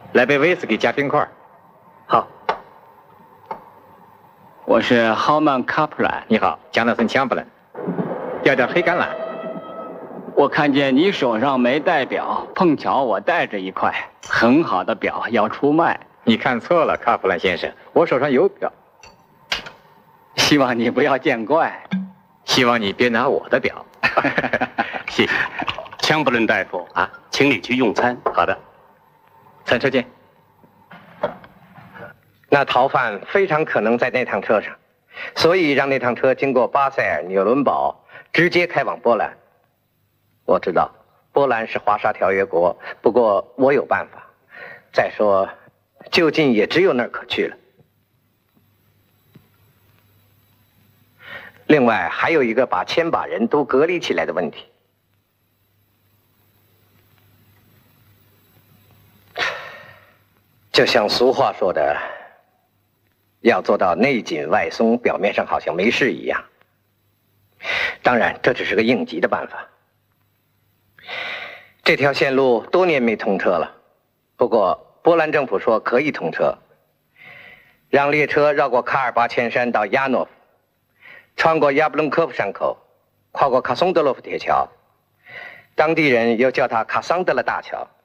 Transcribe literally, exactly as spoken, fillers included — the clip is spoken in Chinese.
来杯威士忌加冰块。 好。 我是豪曼·卡普兰。 你好，加纳森·强布兰。调调黑橄榄。 我看见你手上没带表，碰巧我带着一块很好的表要出卖。 你看错了，卡普兰先生，我手上有表。 希望你不要见怪。 希望你别拿我的表。谢谢。 枪布伦大夫啊，请你去用餐。 好的，餐车见。 那逃犯非常可能在那趟车上，所以让那趟车经过巴塞尔、纽伦堡，直接开往波兰。我知道波兰是华沙条约国，不过我有办法。再说，就近也只有那儿可去了。另外还有一个把千把人都隔离起来的问题。就像俗话说的，要做到内紧外松，表面上好像没事一样。当然，这只是个应急的办法。这条线路多年没通车了，不过波兰政府说可以通车，让列车绕过卡尔巴阡山到亚诺夫，穿过亚布伦科夫山口，跨过卡松德洛夫铁桥，当地人又叫它卡桑德勒大桥。